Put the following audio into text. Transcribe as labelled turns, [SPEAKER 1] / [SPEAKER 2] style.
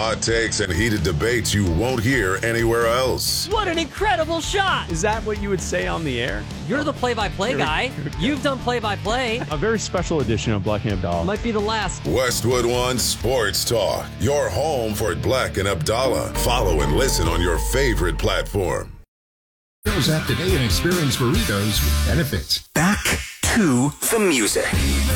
[SPEAKER 1] Hot takes and heated debates you won't hear anywhere else.
[SPEAKER 2] What an incredible shot!
[SPEAKER 3] Is that what you would say on the air?
[SPEAKER 2] You're the play-by-play guy. You've done play-by-play.
[SPEAKER 3] A very special edition of Black and Abdallah.
[SPEAKER 2] Might be the last.
[SPEAKER 1] Westwood One Sports Talk, your home for Black and Abdallah. Follow and listen on your favorite platform.
[SPEAKER 4] App today and experience burritos with benefits.
[SPEAKER 5] Back to the music.